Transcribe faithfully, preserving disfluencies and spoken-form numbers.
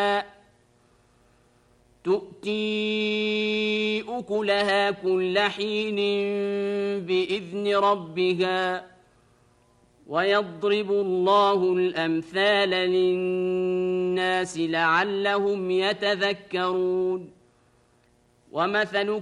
تؤتي أكلها كل حين بإذن ربها ويضرب الله الأمثال للناس لعلهم يتذكرون ومثل